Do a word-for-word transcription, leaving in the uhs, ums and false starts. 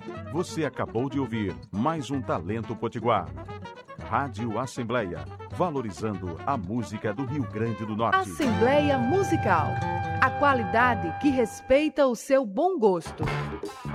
Você acabou de ouvir mais um Talento Potiguar. Rádio Assembleia, valorizando a música do Rio Grande do Norte. Assembleia Musical, a qualidade que respeita o seu bom gosto.